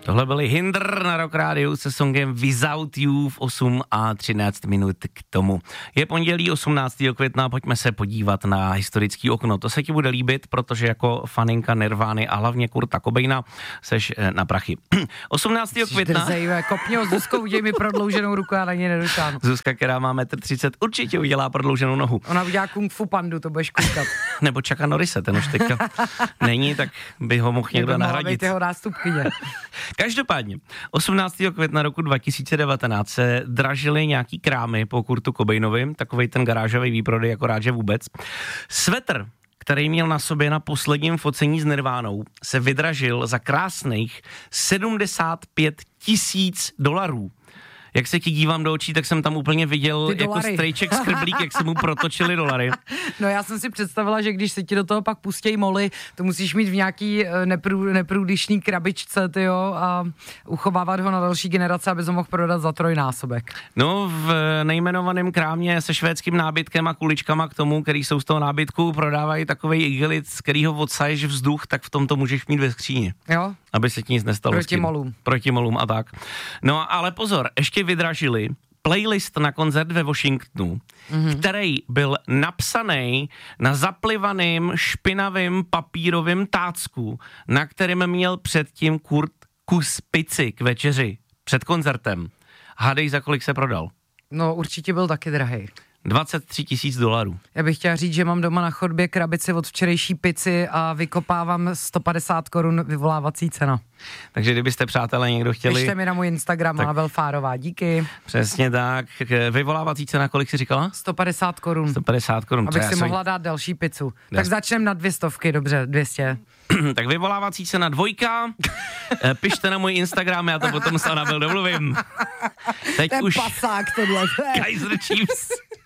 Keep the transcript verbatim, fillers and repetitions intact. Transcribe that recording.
Tohle byly Hinder na Rock Rádiu se songem Without You v osm a třináct minut k tomu. Je pondělí osmnáctého května, pojďme se podívat na historický okno. To se ti bude líbit, protože jako faninka Nirvány a hlavně Kurta Cobaina seš na prachy. osmnáctého května... Drzej, kopni ho s Zuzkou, uděj mi prodlouženou ruku, já na něj nedošáhnu. Zuzka, která má metr třicet, určitě udělá prodlouženou nohu. Ona udělá kung fu pandu, to budeš koukat. Nebo Chucka Norrise, ten už teďka není, tak by ho mohl někdo nahradit. Jeho nástupkyně. Každopádně, osmnáctého května roku dva tisíce devatenáct se dražily nějaký krámy po Kurtu Cobainovi, takovej ten garážový výprodej, jako rád, že vůbec. Svetr, který měl na sobě na posledním focení s Nirvánou, se vydražil za krásných sedmdesát pět tisíc dolarů. Jak se ti dívám do očí, tak jsem tam úplně viděl jako strejček skrblík, jak se mu protočily dolary. No já jsem si představila, že když se ti do toho pak pustějí moly, to musíš mít v nějaký neprů, neprůdyšný krabičce, tyjo, a uchovávat ho na další generace, aby ho mohl prodat za trojnásobek. No v nejmenovaném krámě se švédským nábytkem a kuličkama k tomu, který jsou z toho nábytku, prodávají takovej igelit, z kterýho odsaješ vzduch, tak v tom to můžeš mít ve skříni. Jo? Aby se ti nic nestalo. Proti molům. Proti molům a tak. No ale pozor, ještě vydražili playlist na koncert ve Washingtonu, mm-hmm. který byl napsaný na zaplivaným špinavým papírovým tácku, na kterém měl předtím Kurt kus pici k večeři před koncertem. Hádej, za kolik se prodal? No určitě byl taky drahý. dvacet tři tisíc dolarů. Já bych chtěla říct, že mám doma na chodbě krabici od včerejší pici a vykopávám sto padesát korun vyvolávací cena. Takže kdybyste, přátelé, někdo chtěli... Pište mi na můj Instagram, tak... Anabel Fárová, díky. Přesně tak. Vyvolávací cena, kolik jsi říkala? sto padesát korun. sto padesát korun. Abych si mohla dát další pizzu. Des... Tak začneme na dvě stovky, dobře, dvě stě. Tak vyvolávací cena dvojka. Pište na můj Instagram, já to potom s Anabel domluvím. Teď ten už... pasák tohle. Kaiser Chiefs.